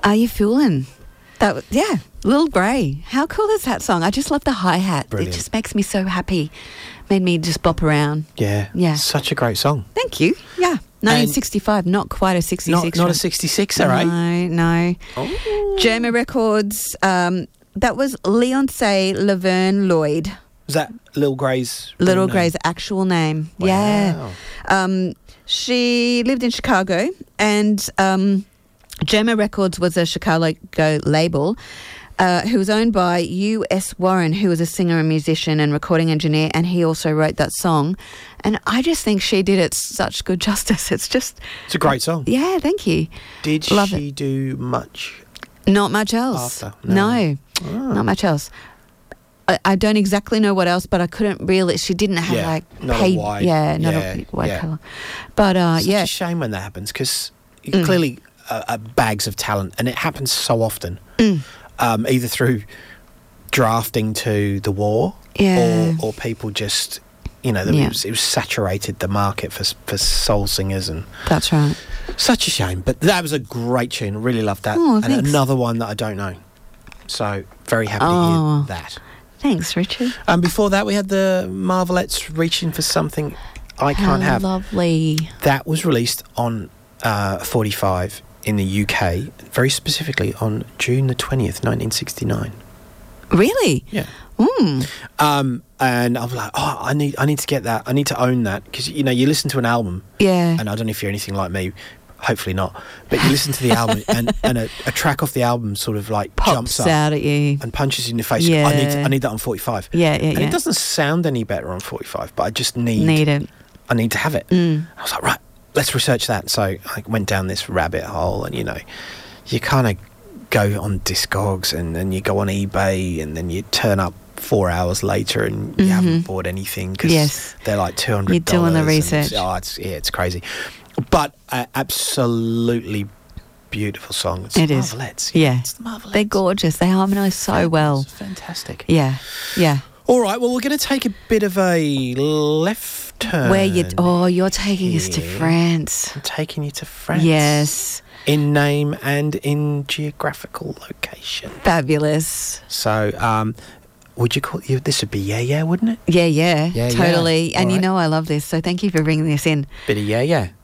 Are You Foolin'? Lil Grey. How cool is that song? I just love the hi-hat. Brilliant. It just makes me so happy. Made me just bop around. Yeah. Such a great song. Thank you. Yeah. 1965, not quite a 66. Not a 66, all right? No. Oh. Germa Records, that was Leonce Laverne Lloyd. Was that Lil Grey's Little name? Grey's actual name. Wow. Yeah. She lived in Chicago, and Germa Records was a Chicago label who was owned by U.S. Warren, who was a singer and musician and recording engineer, and he also wrote that song. And I just think she did it such good justice. It's a great song. Yeah, thank you. Did Love she do much? Not much else. After? No. Oh. Not much else. I don't exactly know what else, but I couldn't really. She didn't have not a wide, a wide colour. But It's such a shame when that happens because clearly bags of talent, and it happens so often, either through drafting to the war, or people just, it was saturated the market for soul singers, and that's right. Such a shame, but that was a great tune. Really loved that, Oh, and thanks. another one that I don't know. So very happy to hear that. Thanks, Richard. Before that, we had the Marvelettes, Reaching for Something I Can't Have. Lovely. That was released on 45 in the UK, very specifically on June the 20th, 1969. Really? Yeah. Mm. And I was like, I need to get that. I need to own that because you listen to an album. Yeah. And I don't know if you're anything like me. Hopefully not. But you listen to the album and a track off the album sort of like Pops jumps up out at you and punches you in the face. Yeah. I need that on 45. Yeah. And it doesn't sound any better on 45, but I just Need it. I need to have it. I was like, right, let's research that. So I went down this rabbit hole, and you kind of go on Discogs and then you go on eBay, and then you turn up 4 hours later and you haven't bought anything because they're like $200. You're doing the research. It's crazy. But absolutely beautiful song. It's It is. Marvelettes. Yeah. It's the Marvelettes. They're gorgeous. They harmonise so well. It's fantastic. Yeah. All right, well, we're going to take a bit of a left turn. You're taking us to France. I'm taking you to France. Yes. In name and in geographical location. Fabulous. So, would you call this would be yeah, wouldn't it? Yeah, Yeah, totally. yeah. And All right. I love this, so thank you for bringing this in. Bit of yeah.